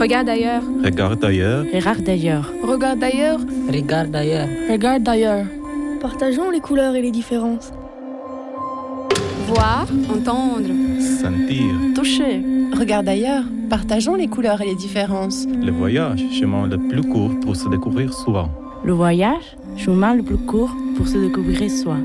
Regarde ailleurs. Regarde ailleurs. Regarde ailleurs. Regarde ailleurs. Regarde ailleurs. Regarde ailleurs. Partageons les couleurs et les différences. Voir, entendre. Sentir. Toucher. Regarde ailleurs. Partageons les couleurs et les différences. Le voyage, chemin le plus court pour se découvrir soi. Le voyage, chemin le plus court pour se découvrir soi.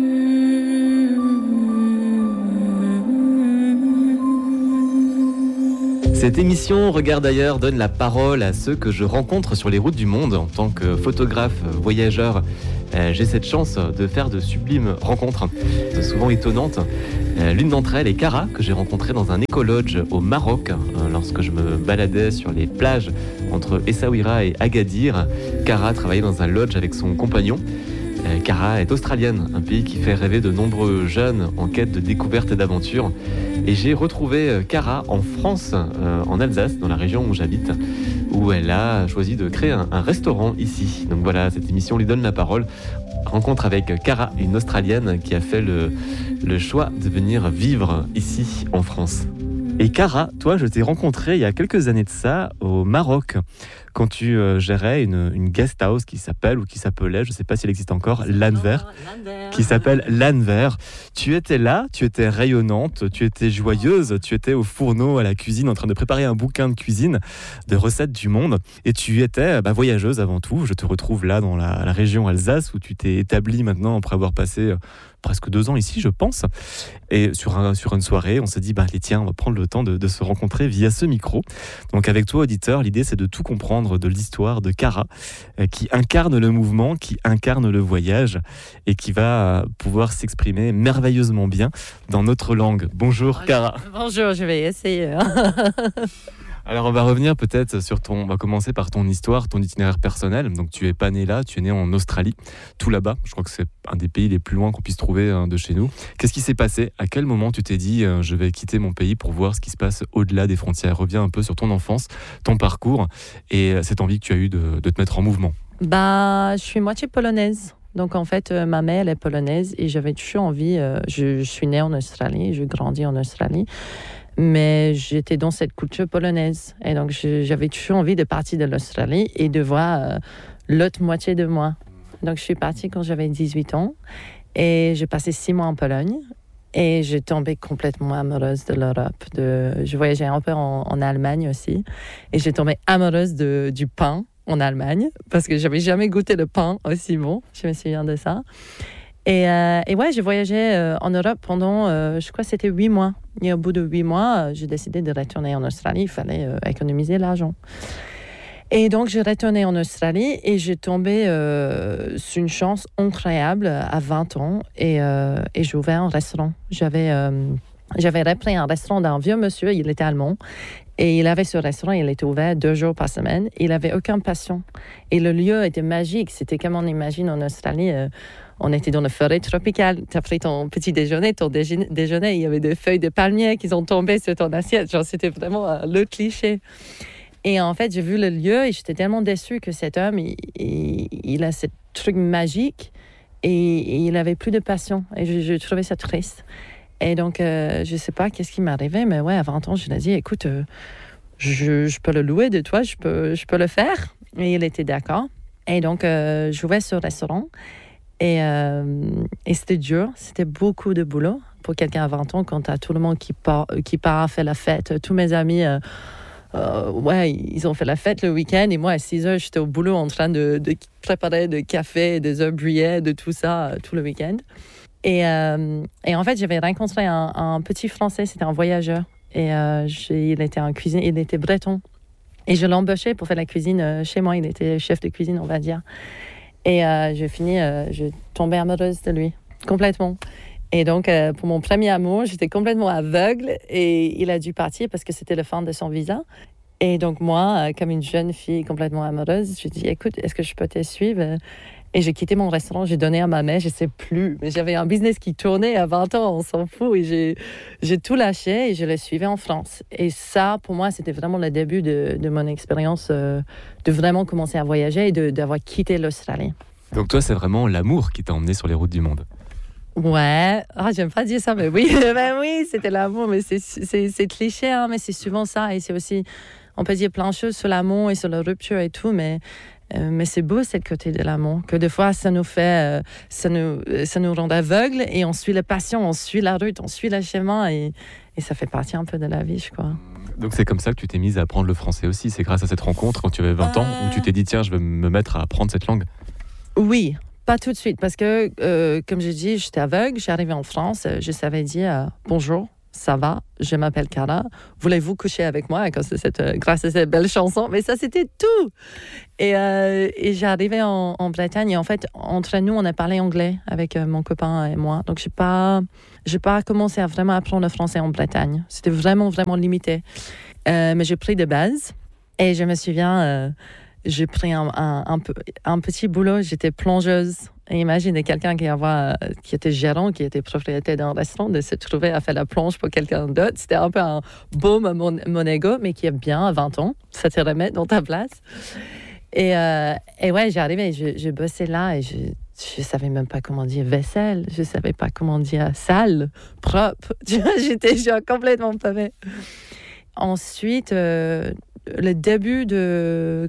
Cette émission Regarde ailleurs donne la parole à ceux que je rencontre sur les routes du monde. En tant que photographe voyageur, j'ai cette chance de faire de sublimes rencontres, souvent étonnantes. L'une d'entre elles est Cara, que j'ai rencontrée dans un écolodge au Maroc, lorsque je me baladais sur les plages entre Essaouira et Agadir. Cara travaillait dans un lodge avec son compagnon. Cara est australienne, un pays qui fait rêver de nombreux jeunes en quête de découverte et d'aventure. Et j'ai retrouvé Cara en France, en Alsace, dans la région où j'habite, où elle a choisi de créer un restaurant ici. Donc voilà, cette émission lui donne la parole. Rencontre avec Cara, une Australienne qui a fait le choix de venir vivre ici en France. Et Cara, toi, je t'ai rencontré il y a quelques années de ça au Maroc, quand tu gérais une guest house qui s'appelait, je ne sais pas si elle existe encore, l'Anver, qui s'appelle l'Anver. Tu étais là, tu étais rayonnante, tu étais joyeuse, tu étais au fourneau à la cuisine en train de préparer un bouquin de cuisine, de recettes du monde, et tu étais voyageuse avant tout. Je te retrouve là dans la région Alsace où tu t'es établie maintenant après avoir passé presque 2 ans ici, je pense. Et sur une soirée, on s'est dit, allez, tiens, on va prendre le temps de se rencontrer via ce micro. Donc avec toi, auditeur, l'idée c'est de tout comprendre de l'histoire de Cara, qui incarne le mouvement, qui incarne le voyage et qui va pouvoir s'exprimer merveilleusement bien dans notre langue. Bonjour Cara. Bonjour, je vais essayer. Alors on va revenir peut-être on va commencer par ton histoire, ton itinéraire personnel. Donc tu es pas né là, tu es né en Australie, tout là-bas. Je crois que c'est un des pays les plus loin qu'on puisse trouver de chez nous. Qu'est-ce qui s'est passé ? À quel moment tu t'es dit je vais quitter mon pays pour voir ce qui se passe au-delà des frontières ? Reviens un peu sur ton enfance, ton parcours et cette envie que tu as eue de te mettre en mouvement. Je suis moitié polonaise. Donc en fait, ma mère elle est polonaise et j'avais toujours envie, je suis née en Australie, je grandis en Australie. Mais j'étais dans cette culture polonaise. Et donc, j'avais toujours envie de partir de l'Australie et de voir l'autre moitié de moi. Donc, je suis partie quand j'avais 18 ans. Et j'ai passé 6 mois en Pologne. Et j'ai tombé complètement amoureuse de l'Europe. Je voyageais un peu en Allemagne aussi. Et j'ai tombé amoureuse du pain en Allemagne. Parce que je n'avais jamais goûté le pain aussi bon. Je me souviens de ça. Et ouais, j'ai voyagé en Europe pendant, je crois que c'était 8 mois. Et au bout de 8 mois, j'ai décidé de retourner en Australie. Il fallait économiser l'argent. Et donc, j'ai retourné en Australie et j'ai tombé sur une chance incroyable à 20 ans. Et j'ai ouvert un restaurant. J'avais repris un restaurant d'un vieux monsieur, il était allemand. Et il avait ce restaurant, il était ouvert 2 jours par semaine. Il n'avait aucune passion. Et le lieu était magique. C'était comme on imagine en Australie. On était dans la forêt tropicale. Tu as pris ton petit déjeuner, ton déjeuner, il y avait des feuilles de palmier qui sont tombées sur ton assiette. Genre, c'était vraiment le cliché. Et en fait, j'ai vu le lieu et j'étais tellement déçue que cet homme, il a ce truc magique et il n'avait plus de passion. Et je trouvais ça triste. Et donc, je ne sais pas qu'est-ce qui m'est arrivé, mais ouais, à 20 ans, je lui ai dit, écoute, je peux le louer de toi, je peux le faire. Et il était d'accord. Et donc, j'ouvrais ce restaurant. Et c'était dur, c'était beaucoup de boulot pour quelqu'un à 20 ans quand tu as tout le monde qui part, fait la fête. Tous mes amis, ils ont fait la fête le week-end et moi à 6 heures, j'étais au boulot en train de préparer du café, des œufs brouillés, de tout ça, tout le week-end. Et en fait, j'avais rencontré un petit Français, c'était un voyageur. Et il était en cuisine, il était breton. Et je l'ai embauché pour faire la cuisine chez moi, il était chef de cuisine, on va dire. Et je tombais amoureuse de lui, complètement. Et donc, pour mon premier amour, j'étais complètement aveugle et il a dû partir parce que c'était la fin de son visa. Et donc, moi, comme une jeune fille complètement amoureuse, je lui ai dit, écoute, est-ce que je peux te suivre ? Et j'ai quitté mon restaurant, j'ai donné à ma mère, je ne sais plus. Mais j'avais un business qui tournait à 20 ans, on s'en fout. Et j'ai tout lâché et je l'ai suivi en France. Et ça, pour moi, c'était vraiment le début de mon expérience de vraiment commencer à voyager et d'avoir quitté l'Australie. Donc toi, c'est vraiment l'amour qui t'a emmené sur les routes du monde. Ouais, j'aime pas dire ça, mais oui, oui, c'était l'amour, mais c'est cliché, hein, mais c'est souvent ça. Et c'est aussi, on peut dire plein de choses sur l'amour et sur la rupture et tout, mais c'est beau, cette côté de l'amour, que des fois, ça nous rend aveugles et on suit la passion, on suit la route, on suit le chemin et ça fait partie un peu de la vie, je crois. Donc c'est comme ça que tu t'es mise à apprendre le français aussi. C'est grâce à cette rencontre quand tu avais 20 ans où tu t'es dit tiens, je vais me mettre à apprendre cette langue. Oui, pas tout de suite parce que, comme j'ai dit, j'étais aveugle. J'ai arrivé en France, je savais dire bonjour, ça va, je m'appelle Cara. Voulez-vous coucher avec moi grâce à cette belle chanson? Mais ça, c'était tout. Et j'ai arrivé en Bretagne et en fait, entre nous, on a parlé anglais avec mon copain et moi. Donc, j'ai pas commencé à vraiment apprendre le français en Bretagne. C'était vraiment, vraiment limité. Mais j'ai pris de base et je me souviens, j'ai pris un petit boulot. J'étais plongeuse. Et imaginez quelqu'un qui était gérant, qui était propriétaire d'un restaurant, de se trouver à faire la plonge pour quelqu'un d'autre. C'était un peu un baume à mon ego, mais qui est bien à 20 ans. Ça te remet dans ta place. Et ouais, j'arrivais, je bossais là et je savais même pas comment dire vaisselle. Je savais pas comment dire sale, propre. J'étais complètement pavée. Ensuite, le début de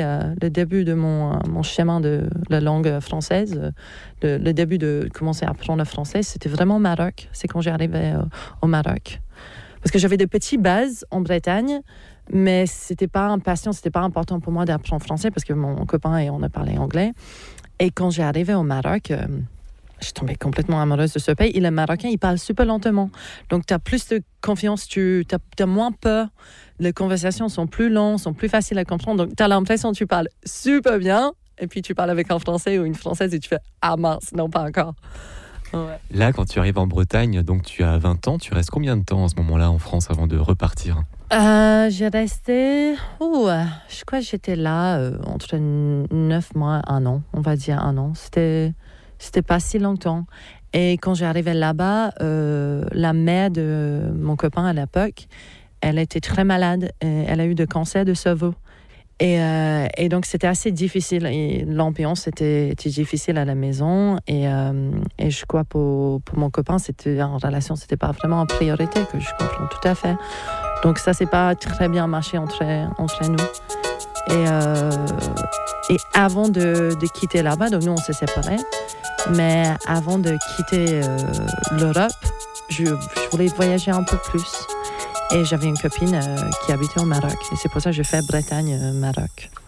mon chemin de la langue française, le début de commencer à apprendre le français, c'était vraiment au Maroc. C'est quand j'arrivais au Maroc. Parce que j'avais des petites bases en Bretagne, mais c'était pas important pour moi d'apprendre français parce que mon copain et on a parlé anglais. Et quand j'ai arrivé au Maroc, je suis tombée complètement amoureuse de ce pays. Et les Marocains, ils parlent super lentement. Donc, tu as plus de confiance, tu as moins peur. Les conversations sont plus longues, sont plus faciles à comprendre. Donc, tu as l'impression que tu parles super bien. Et puis, tu parles avec un Français ou une Française et tu fais « Ah mince, non, pas encore. » Ouais. Là, quand tu arrives en Bretagne, donc tu as 20 ans, tu restes combien de temps en ce moment-là en France avant de repartir ? J'ai resté... je crois que j'étais là entre 9 mois et 1 an. On va dire 1 an. C'était pas si longtemps. Et quand j'arrivais là-bas, la mère de mon copain à l'époque, elle était très malade. Elle a eu du cancer de cerveau. Et donc, c'était assez difficile. Et l'ambiance était difficile à la maison. Et je crois pour mon copain, c'était en relation, c'était pas vraiment une priorité, que je comprends tout à fait. Donc, ça s'est pas très bien marché entre nous. Et avant de quitter là-bas, donc nous, on s'est séparés. Mais avant de quitter l'Europe, je voulais voyager un peu plus. Et j'avais une copine qui habitait au Maroc. Et c'est pour ça que je fais Bretagne-Maroc.